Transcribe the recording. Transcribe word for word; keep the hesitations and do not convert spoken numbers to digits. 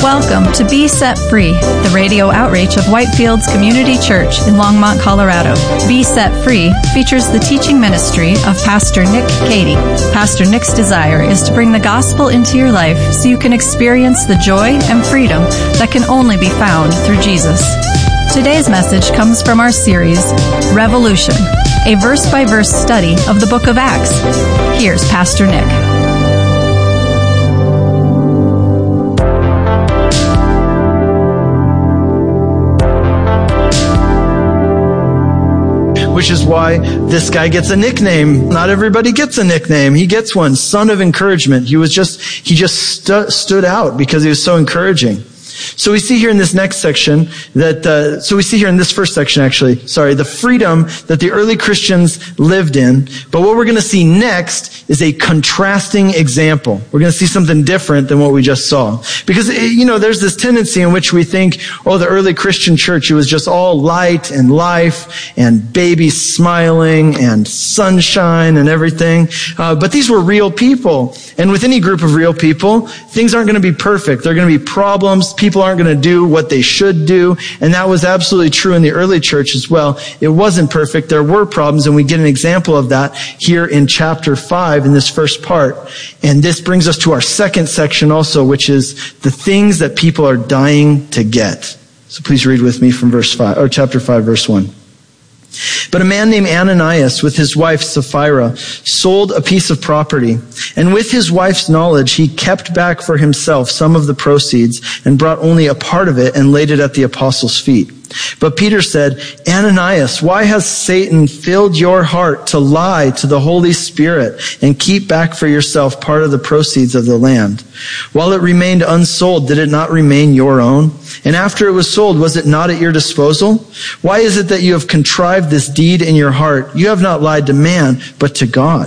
Welcome to Be Set Free, the radio outreach of Whitefields Community Church in Longmont, Colorado. Be Set Free features the teaching ministry of Pastor Nick Cady. Pastor Nick's desire is to bring the gospel into your life so you can experience the joy and freedom that can only be found through Jesus. Today's message comes from our series, Revolution, a verse-by-verse study of the book of Acts. Here's Pastor Nick. Which is why this guy gets a nickname. Not everybody gets a nickname. He gets one, Son of Encouragement. He was just, he just stu- stood out because he was so encouraging. So we see here in this next section that, uh, so we see here in this first section actually, sorry, the freedom that the early Christians lived in. But what we're going to see next is a contrasting example. We're going to see something different than what we just saw. Because, you know, there's this tendency in which we think, oh, the early Christian church, it was just all light and life and babies smiling and sunshine and everything. Uh, but these were real people. And with any group of real people, things aren't going to be perfect. There are going to be problems. People aren't going to do what they should do. And that was absolutely true in the early church as well. It wasn't perfect. There were problems, and we get an example of that here in chapter five in this first part. And this brings us to our second section also, which is the things that people are dying to get. So please read with me from verse five, or chapter five, verse one. But a man named Ananias with his wife Sapphira sold a piece of property, and with his wife's knowledge he kept back for himself some of the proceeds and brought only a part of it and laid it at the apostles' feet. But Peter said, Ananias, why has Satan filled your heart to lie to the Holy Spirit and keep back for yourself part of the proceeds of the land? While it remained unsold, did it not remain your own? And after it was sold, was it not at your disposal? Why is it that you have contrived this deed in your heart? You have not lied to man, but to God.